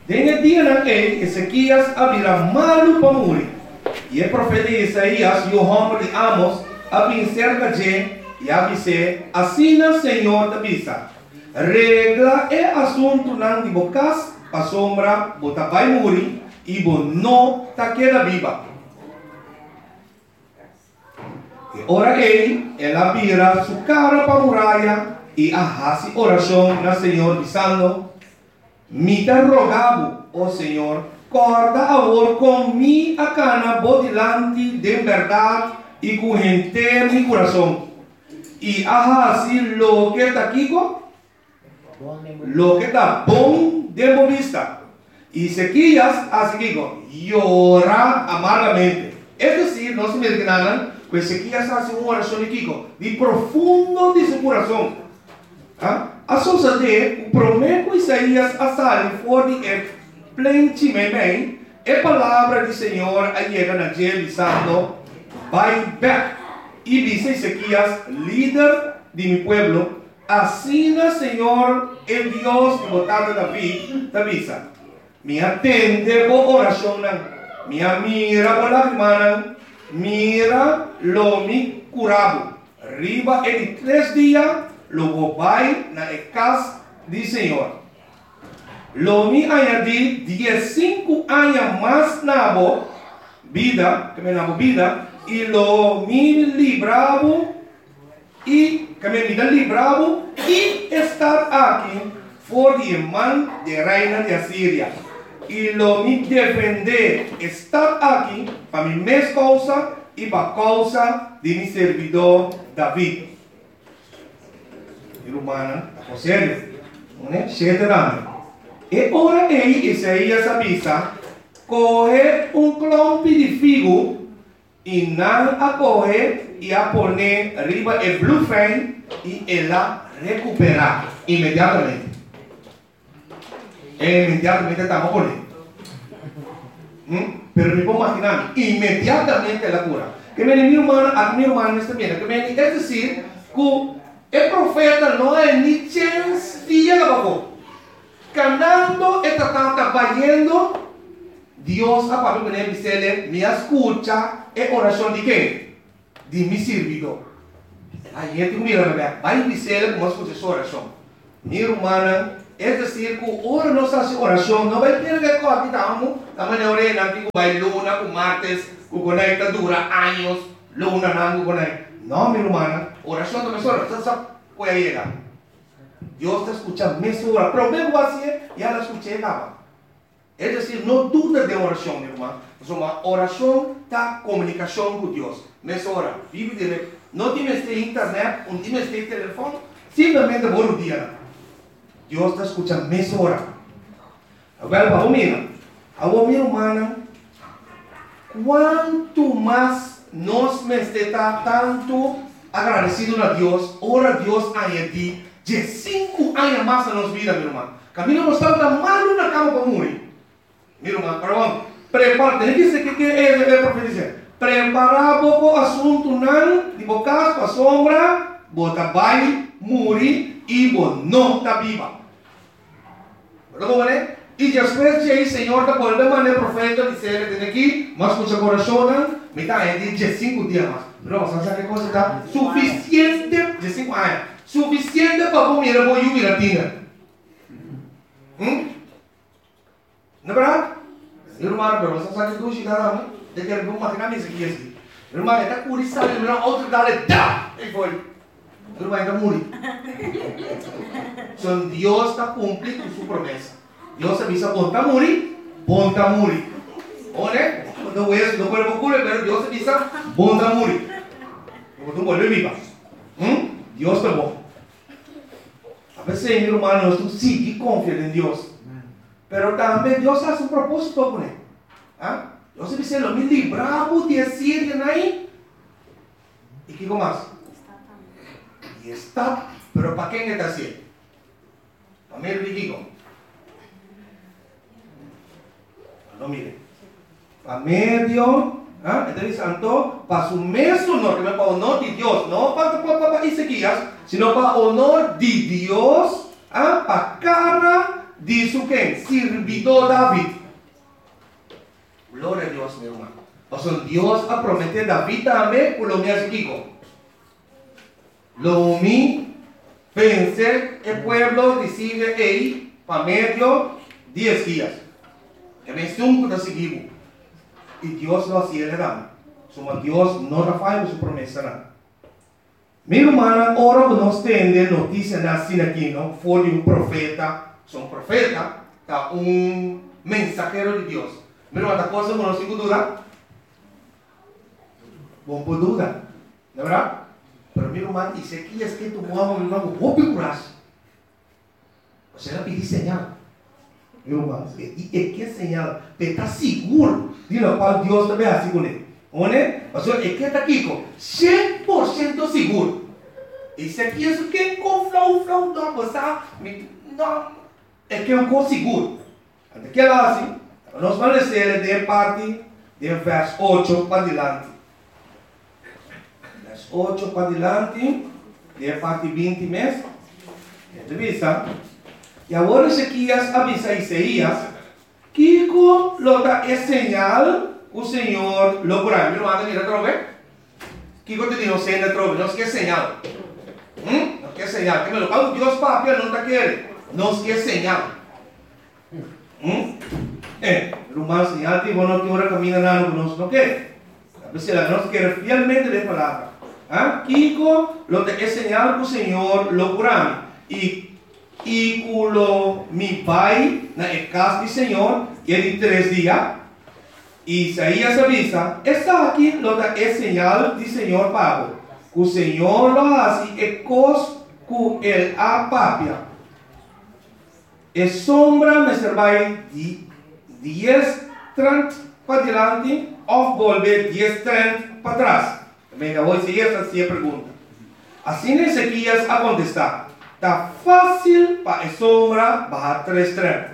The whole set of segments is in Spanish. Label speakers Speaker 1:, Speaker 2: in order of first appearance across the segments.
Speaker 1: En el día en que Ezequías había malo para morir. Y el profeta Isaías, y hombre de Amos, había cerca de y avise, assim o Senhor te avisa. Regla é assunto não de bocas, a sombra, bota vai morrer, e bo não ta queda viva. E ora ela vira sua cara para a muralha, e arrase oração na Senhor, dizendo, me te rogavo, ó Senhor, corda agora com mi a cana, bodilante de verdade, e com gente mi coração. Y así lo que está aquí, lo que está bom de vista. Y Ezequías así digo, llora amargamente. Es decir, no se me entiendan, que Ezequías hace una oración de profundo de su corazón. A suceder, o prometo Isaías a salir fora de plenamente, a palavra do Senhor llega na dia dizendo, vai back. Y dice Ezequías, líder de mi pueblo, así el Señor, el Dios que votado David, te avisa. Me atende por oración, me mira por la hermana, mira lo mi curado. Arriba en 3 días, lo voy na casa del Señor. Lo mi añadí 15 años más na vida, que me na vida, y lo mi libravo y que me vida libravo y estar aquí por de mano de reina de Asiria y lo mi defender estar aquí para mi mes causa y para causa de mi servidor David. Y humana, a serio, ¿no? 7 años. Y ahora Isaías avisa, coger un clompi de figo y não a correr e a poner arriba el blue flame e ela recuperar imediatamente. Imediatamente estamos poniendo. Pero me puedo imaginar, inmediatamente la cura. Que mi hermano está bien. Es decir, que el profeta no es ni chance de abajo. Cantando, está trabajando. Dios a Pablo me dice, me escucha en oración de qué? De mi servidor. Ahí gente mira, vai dizer como escucha su oración. Mi hermana, es decir, que ahora no se hace oración, no va a tener que cortar, la manera que vai luna, con martes, que conecta dura años, luna, no conecta. No, mi hermana, oración de mesura, usted puede llegar. Dios te escucha mesura, pero me voy a hacer, ya la escuché, acaba. Es decir, no duda de oración, mi hermano. Uma oração da comunicação com Deus. Nessa hora, vive direto. Não temos internet, não temos telefone, simplesmente por um dia. Deus está escutando nessa hora. Agora, vamos mirar. Agora, minha irmã, quanto mais nós estamos tanto agradecidos a Deus, ora Deus añade de 5 anos mais na nossa vida, minha irmã. Camino não está tão mal na cama para morrer. Minha irmã, perdão. Prepara, tem que dizer que é profecia. Preparar o assunto não de bocas para sombra, bota vai morrer e não está viva. Perdão, né? E depois de aí, Senhor, da por de maneira profeta dizer que tem aqui, mas com seu coração, me está de 5 dias mais. Não, você sabe que coisa está suficiente de 5 anos, suficiente para o mirar o jubilatina. Não é verdade? Irmão, pero você sabe que tu chegará, né? De que ele vai matar isso aqui. Irmão, está curioso, ele não outro dá-lhe, dá! E foi. Irmão, está morrendo. Então, Deus está cumprindo sua promessa. Deus avisa, bom está morrer, bom está morrer. Olha, não é isso, não pode ocorrer, mas Deus avisa, bom está morrer. Então, volve viva. Deus está bom. A veces, mi hermano, tú sí que confías en Dios. Pero también Dios hace un propósito con él. Dios dice, lo mismo libramos de Asiria ahí. ¿Y qué más? Y está. Pero ¿para quién está haciendo? Para mí el digo. No mire. Para medio. Entonces santo, para su mesmo honor, que no es para honor de Dios, no para Ezequías, sino para honor de Dios, para cara dice que servidor David. Gloria a Dios, mi hermano. O sea, Dios ha prometido a David también, por lo que hace Kiko. Lo mi pensé, el pueblo decide ahí, para medio 10 días. Que me estuvo de seguimos. Y Dios lo hacía le damos. Somos Dios no falla su promesa. ¿No? Mi hermana, ahora nos tiene noticia así aquí, ¿no? Fue de un profeta, son profeta, está un mensajero de Dios. Mi hermana, ¿la cosa no tengo duda? Bom por duda, ¿de verdad? Pero mi hermana dice que es que tu mamá, mi hermano, vos picuras. O sea, le pedí señal. Mi hermano, ¿y qué señal? Te está seguro de lo cual Dios te ve así con él. O sea, es que está aquí con 100% seguro. Y si aquí es que con flow, no, pues, no, es que es un cosa seguro. Antes que lo hace, nos van a decir de parte del verso 8 para adelante. Verso 8 para adelante, de parte 20 meses. Entrevista. Y ahora Ezequias avisa a Isaías que lo da es señal o Señor lo curará. Mira, manda ir a trove. Kiko te dijo, se anda trove, no es que es señal. No es que es señal. Que me lo pago Dios papi, no te quiere. No es que es señal. Rumano señal que bueno que ahora camina nada, no quiere. A veces la no quiere fielmente de palabra. Kiko lo da es señal o Señor lo curará. Y culo mi pai na casa do Senhor, e de 3 días, e Isaías avisa, está aqui lo da é señal do Senhor Pablo. O Senhor lo hace e cos cu el a papia. E sombra me servai de 10-30 para diante, ou volver 10-30 para trás. Venga, hoy si esta sí pregunta. Assim Ezequias a contestar. Está fácil para a sombra bajar 3-30.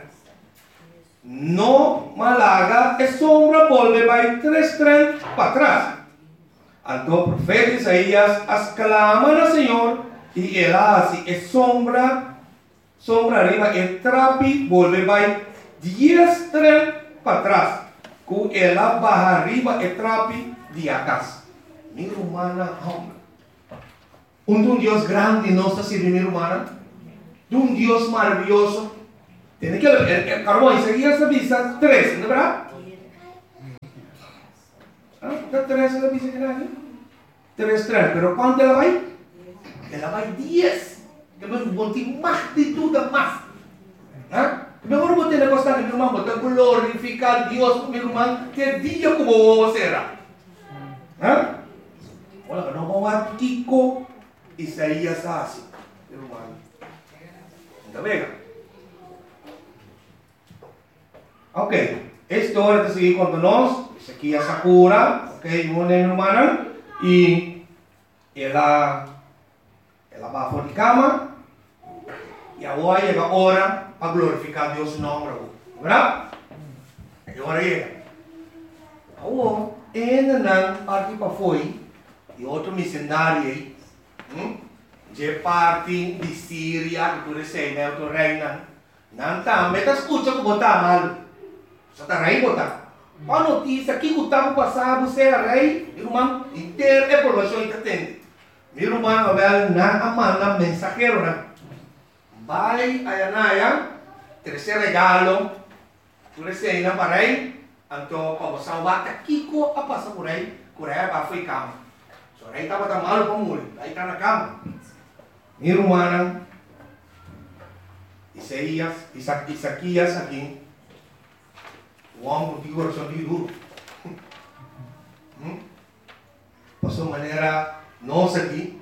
Speaker 1: No malaga, a sombra volve vai 3-30 para trás. Então o profeta Isaías exclama ao Senhor e ele hace a sombra arriba, e trapi volve vai 10-30 para trás. Com ela baja arriba e trapi de atrás. Minha humana, homem. Un Dios grande no está sirviendo humana, de un Dios maravilloso. Tiene que el carbón Isaías avisa 3, ¿no verdad? ¿Está 3 la avisa que nadie? 3, pero ¿cuánto la va? Ela va 10. Que me monte más de todo más. Mejor vos tenés que estar en mi hermano, te glorificar a Dios, mi hermano, que día como vos será. Bueno, no vamos a Kiko. Isaías hace, hermano. ¿Está bien? Ok, esto ahora te sigue contándonos. Ezequias Sakura, ok, una hermana, y ella va por la cama, y ahora llega hora para glorificar a Dios su nombre, ¿verdad? Y ahora llega. Ahora, en la parte para foi, y otro misionario aí, de parte de Síria, que tu recém, né, tu reina, não tá, mas tá escuta que botar mal, só tá rei botar. A notícia que o tempo passado você era rei, irmão, inteira é informação que tem. Meu irmão, Abel, na amanda mensageiro, né? Vai a Anaya, terceiro regalo, tu recém, né, para rei, então, para você salvar, Kiko a passar por aí, para ficar. Aí estava tão malo para morrer, aí está na cama. Minha irmã, Isaías aqui, o homem que coração de duro. Passou maneira nossa aqui.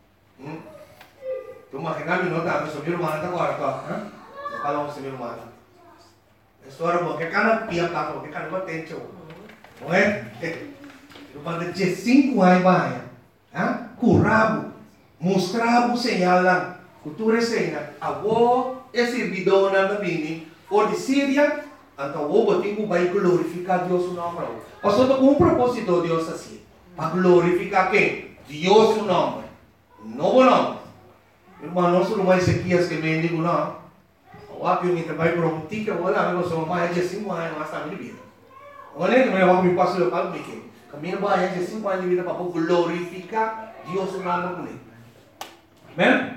Speaker 1: Tu imaginas, não está, mas minha irmã está agora, tá? Não fala com minha irmã. História boa, que cara pia plata, que cara boa tem show. Não é? Irmã de 5 anos vai. Curabo, mostrava o sinal lá, cultura cena, a avó é servidora na bini, ou de Síria, então o botigo vai glorificar Deus o nome. Pastor, com um propósito Deus assim, para glorificar quem? Deus o nome, novo nome. Irmão, não só não vai Ezequias que me digo não, O aqui eu me trabalho por um tica, vou lá, eu sou mais de 5 anos, mas está minha vida. Olha que eu vou me passar o local, porque caminho mais de 5 anos de vida para glorificar Deus no nome dele. Amém?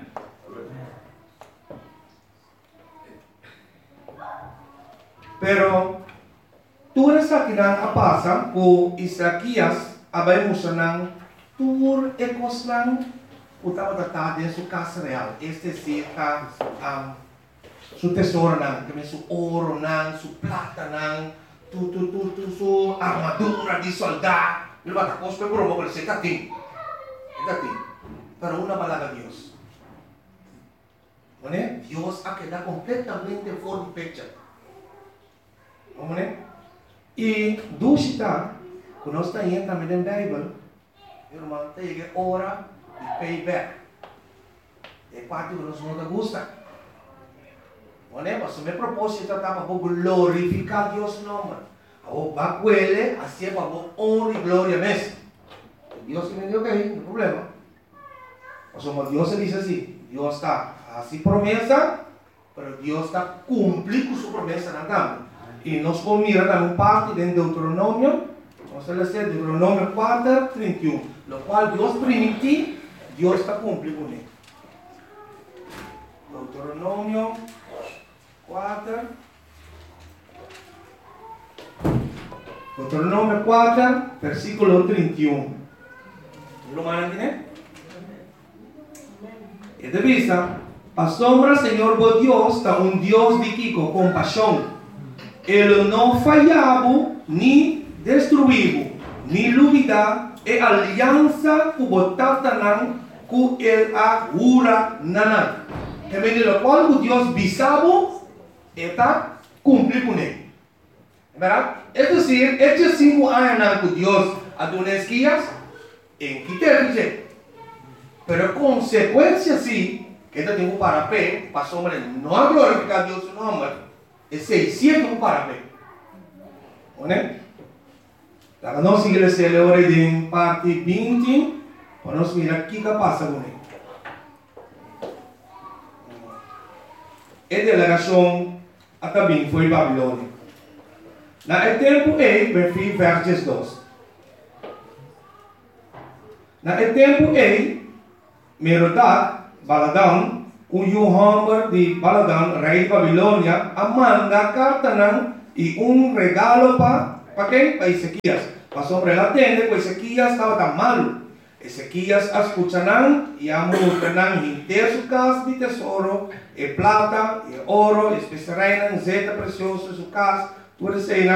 Speaker 1: Pero tudo isso aqui não passa por Isaías, abrimos não tudo é coisa o estava tratado em sua casa real. Este sim está su tesouro não, também su ouro não, su plata não, su armadura de soldado. Ele vai estar coisa por uma coisa, está tem, pero uma palavra de Deus. Né? Deus aqui dá completamente fora do pecho. Né? E dúvida, quando nós estamos também na Bíblia, irmão, tem hora de payback. É parte que nós não gosta. Mas o meu propósito é para glorificar Deus no nome. O bacuele, assim é para honra e glória mesmo. Deus que me deu que aí, não tem problema. Mas Deus diz assim, Deus está assim promessa, mas Deus está cumprindo sua promessa na cama. E nós vamos mirar também parte de Deuteronômio, vamos ler Deuteronômio 4, 31, no qual Deus permitiu, Deus está cumprindo com ele. Deuteronômio 4, Deuteronômio 4, versículo 31. Lo mandan, né? E de vista, a sombra, Senhor, vos Deus, está Deus de que com compaixão. Ele não falhava, nem destruiu, nem dúvida, e aliança que botata não, que ele agura não. Que me diz, qual que Deus bisavo, está cumprir com ele. Verdade? É dizer, estes 5 anos que Deus adonou guias, em que ter dizer. Pero consequência sim, que ele tem que parar pé, para sombra não glorificar Deus no nome. É 600 para pé. Né? Então, nós igreja agora em parte 20, para nós mirar o que passa com ele. A delegação também foi Babilônia. Na tempo aí, versos 2. Na tempo aí, Merodach, Baladão, o Yohamber de Baladão, rei de Babilônia, manda carta e regalo para quem? Para Ezequias. Passou para ela atender, porque Ezequias estava tão malo. Ezequias escuta e mostra inteiro sua casa de tesouro, e plata, e ouro, especiarias, zeta preciosa, sua casa, tudo isso aí.